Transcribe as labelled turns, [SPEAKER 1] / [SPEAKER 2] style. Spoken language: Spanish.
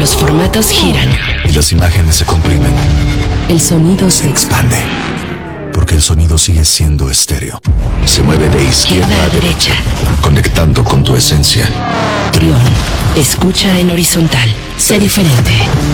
[SPEAKER 1] Los formatos giran.
[SPEAKER 2] Y las imágenes se comprimen.
[SPEAKER 1] El sonido se
[SPEAKER 2] Expande. Porque el sonido sigue siendo estéreo. Se mueve de izquierda a derecha, conectando con tu esencia.
[SPEAKER 1] Trión. Escucha en horizontal. Sé diferente.